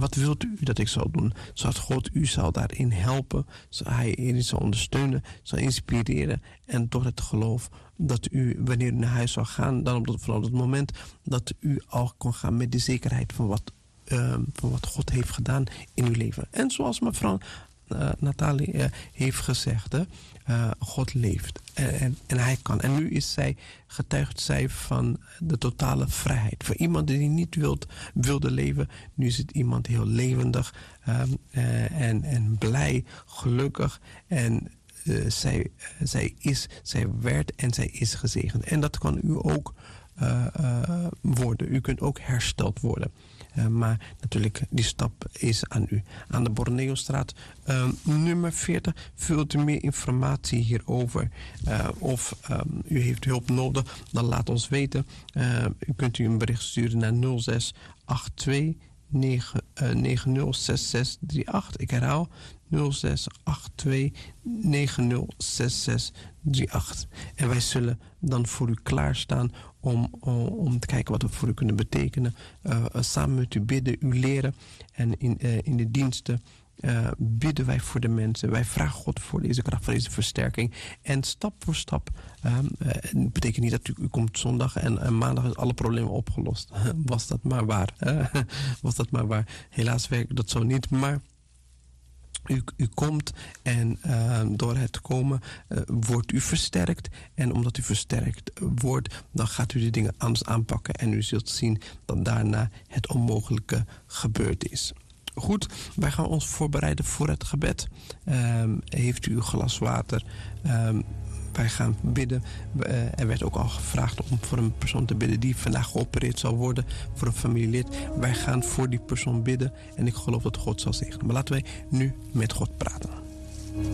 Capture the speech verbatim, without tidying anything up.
wat wilt u dat ik zal doen? Zodat God u zal daarin helpen, zodat hij u zal ondersteunen, zal inspireren. En door het geloof dat u, wanneer u naar huis zal gaan, dan op dat, vooral op het moment dat u al kon gaan met de zekerheid van wat, uh, van wat God heeft gedaan in uw leven. En zoals mevrouw uh, Nathalie uh, heeft gezegd, hè, uh, God leeft en, en, en hij kan. En nu is zij, getuigt zij van de totale vrijheid. Voor iemand die niet wilt, wilde leven, nu is het iemand heel levendig um, uh, en, en blij, gelukkig en Uh, zij, uh, zij is, zij werd en zij is gezegend. En dat kan u ook uh, uh, worden. U kunt ook hersteld worden. Uh, maar natuurlijk, die stap is aan u. Aan de Borneostraat, uh, nummer veertig. Vult u meer informatie hierover. Uh, of um, u heeft hulp nodig, dan laat ons weten. Uh, u kunt u een bericht sturen naar nul zes acht twee negen nul zes zes drie acht. Ik herhaal nul zes acht twee negen nul zes zes drie acht. En wij zullen dan voor u klaarstaan om, om, om te kijken wat we voor u kunnen betekenen. Uh, samen met u bidden, u leren. En in, uh, in de diensten uh, bidden wij voor de mensen. Wij vragen God voor deze kracht, voor deze versterking. En stap voor stap. Um, uh, het betekent niet dat u, u komt zondag en, en maandag is alle problemen opgelost. Was dat maar waar. Uh, was dat maar waar. Helaas werkt dat zo niet, maar U, u komt en uh, door het komen uh, wordt u versterkt. En omdat u versterkt wordt, dan gaat u de dingen anders aanpakken. En u zult zien dat daarna het onmogelijke gebeurd is. Goed, wij gaan ons voorbereiden voor het gebed. Um, heeft u een glas water? Um, Wij gaan bidden. Uh, er werd ook al gevraagd om voor een persoon te bidden die vandaag geopereerd zal worden. Voor een familielid. Wij gaan voor die persoon bidden. En ik geloof dat God zal zegenen. Maar laten wij nu met God praten.